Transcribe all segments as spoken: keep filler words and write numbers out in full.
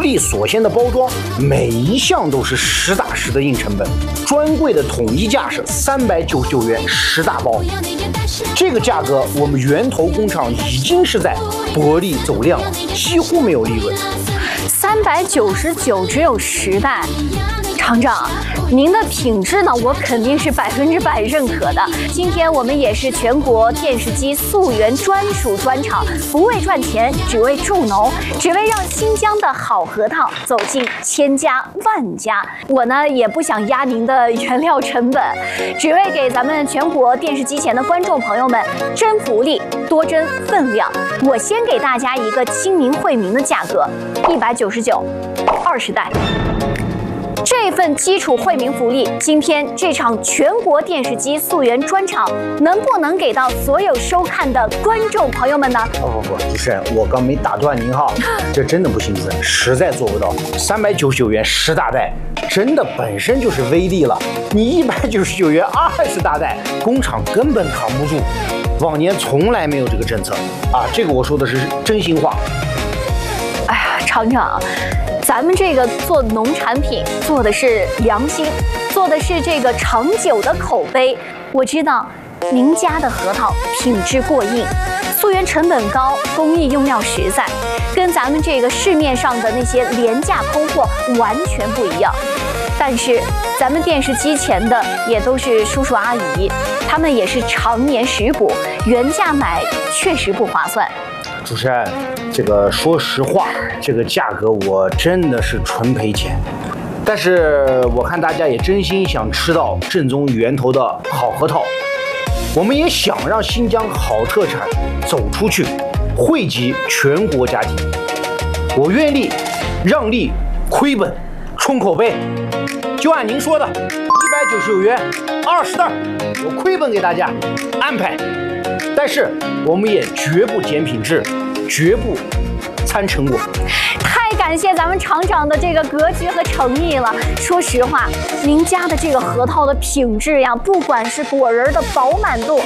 利锁鲜的包装，每一项都是实打实的硬成本。专柜的统一价是三百九十九元十大包，这个价格我们源头工厂已经是在薄利走量了，几乎没有利润。 三百九十九只有十袋。厂长，您的品质呢，我肯定是百分之百认可的。今天我们也是全国电视机溯源专属专场，不为赚钱，只为助农，只为让新疆的好核桃走进千家万家。我呢也不想压您的原料成本，只为给咱们全国电视机前的观众朋友们争福利，多争分量。我先给大家一个亲民惠民的价格，一百九十九，二十袋。这份基础惠民福利，今天这场全国电视机溯源专场，能不能给到所有收看的观众朋友们呢？ 不不不，主持人，我刚没打断您哈，这真的不行，实在做不到。三百九十九元十大袋，真的本身就是微利了。你一百九十九元二十大袋，工厂根本扛不住。往年从来没有这个政策啊，这个我说的是真心话。 哎呀，厂长。咱们这个做农产品做的是良心，做的是这个长久的口碑。我知道您家的核桃品质过硬，溯源成本高，工艺用料实在，跟咱们这个市面上的那些廉价铺货完全不一样。但是咱们电视机前的也都是叔叔阿姨，他们也是常年食补，原价买确实不划算。 主持人，这个说实话，这个价格我真的是纯赔钱。但是我看大家也真心想吃到正宗源头的好核桃，我们也想让新疆好特产走出去，惠及全国家庭。我愿意让利亏本，冲口碑。就按您说的，一百九十九元二十袋，我亏本给大家安排。但是我们也绝不减品质，绝不参成果。 太感谢咱们厂长的这个格局和诚意了。说实话，您家的这个核桃的品质呀，不管是果仁的饱满度，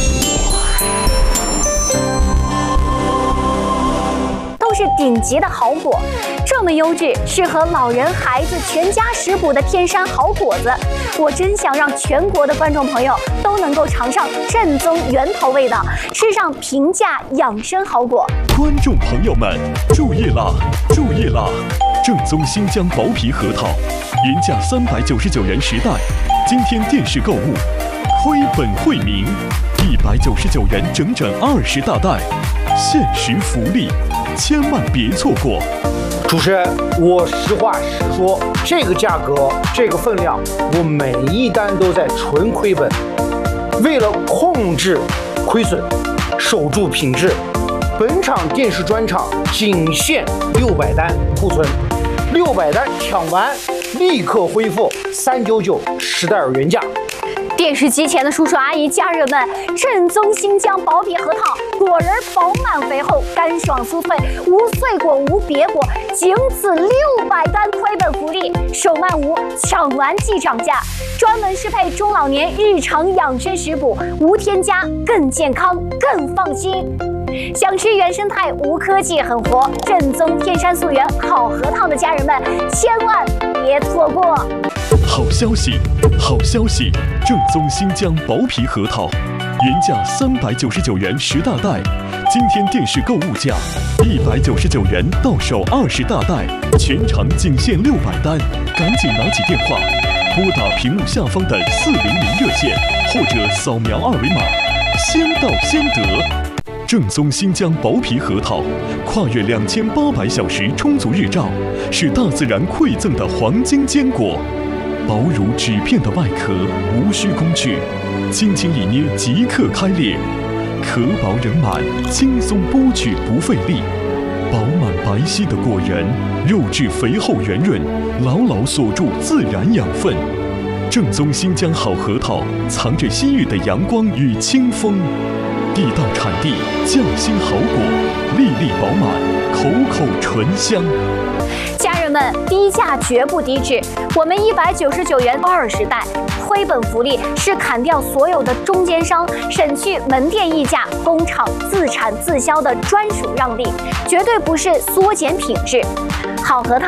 都是顶级的好果。这么优质，适合老人孩子全家食补的天山好果子，我真想让全国的观众朋友都能够尝上正宗源头味道，吃上平价养生好果。 观众朋友们注意啦，注意啦！正宗新疆薄皮核桃，原价三百九十九元十袋，今天电视购物亏本惠民，一百九十九元整整二十大袋，限时福利，千万别错过。 主持人，我实话实说，这个价格，这个分量，我每一单都在纯亏本。为了控制亏损，守住品质，本场电视专场仅限六百单库存，六百单抢完立刻恢复三九九十袋原价。 电视机前的叔叔阿姨、家人们，正宗新疆薄皮核桃，果仁饱满肥厚，干爽酥脆，无碎果无别果，仅此六百单亏本福利，手慢无，抢完即涨价，专门适配中老年日常养生食补，无添加，更健康，更放心。想吃原生态无科技很活正宗天山溯源好核桃的家人们，千万别错过！ 好消息，好消息！正宗新疆薄皮核桃，原价三百九十九元十大袋，今天电视购物价一百九十九元到手二十大袋，全场仅限六百单，赶紧拿起电话，拨打屏幕下方的四零零热线，或者扫描二维码，先到先得。正宗新疆薄皮核桃，跨越两千八百小时充足日照，是大自然馈赠的黄金坚果。薄如纸片的外壳，无需工具，轻轻一捏即刻开裂，壳薄仁满，轻松剥取不费力。饱满白皙的果仁，肉质肥厚圆润，牢牢锁住自然养分。正宗新疆好核桃，藏着西域的阳光与清风。地道产地，匠心好果，粒粒饱满，口口醇香。 家人们，低价绝不低质，我们一百九十九元二十袋，亏本福利是砍掉所有的中间商，省去门店溢价，工厂自产自销的专属让利，绝对不是缩减品质。好核桃